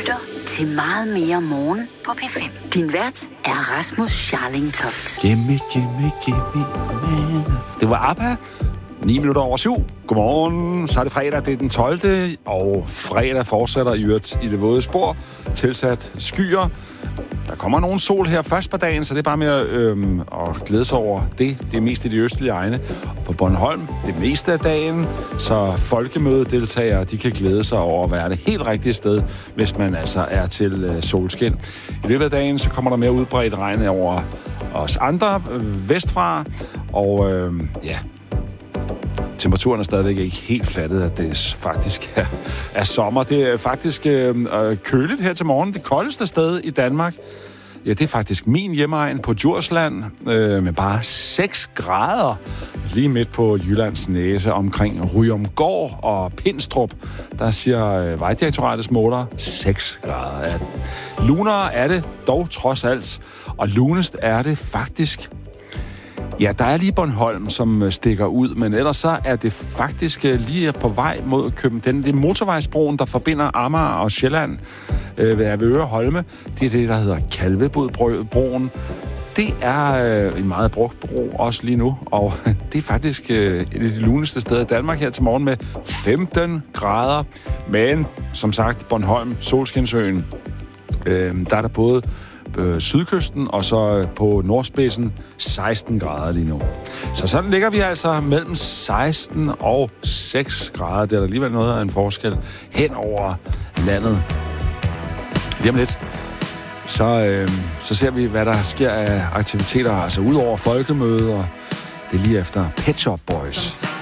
lytter til Meget mere morgen på P5. Din vært er Rasmus Scharlingtoft. Gimme, man. Det var ABBA. 7:09. Godmorgen. Så er det fredag, det er den 12. Og fredag fortsætter i øvrigt i det våde spor. Tilsat skyer. Der kommer nogen sol her først på dagen, så det er bare med at glæde sig over det. Det er mest i de østlige egne. På Bornholm, det meste af dagen, så folkemødedeltagere, de kan glæde sig over at være det helt rigtige sted, hvis man altså er til solskin. I løbet af dagen, så kommer der mere udbredt regn over os andre vestfra, og temperaturen er stadigvæk ikke helt fattet, at det faktisk er sommer. Det er faktisk køligt her til morgen. Det koldeste sted i Danmark, ja, det er faktisk min hjemegn på Djursland, med bare 6 grader. Lige midt på Jyllands næse omkring Ryomgård og Pindstrup. Der siger Vejdirektoratets måler 6 grader. Ja, lunere er det dog trods alt. Og lunest er det faktisk... Ja, der er lige Bornholm, som stikker ud, men ellers så er det faktisk lige på vej mod København. Det er motorvejsbroen, der forbinder Amager og Sjælland ved Avedøre Holme. Det er det, der hedder Kalvebodbroen. Det er en meget brugt bro også lige nu, og det er faktisk et af de luneste steder i Danmark her til morgen med 15 grader. Men som sagt, Bornholm, Solskinsøen, der er der både sydkysten, og så på nordspidsen 16 grader lige nu. Så sådan ligger vi altså mellem 16 og 6 grader. Det er der alligevel noget af en forskel hen over landet. Lige om lidt, så ser vi, hvad der sker af aktiviteter, altså ud over folkemøder. Det er lige efter Pet Shop Boys.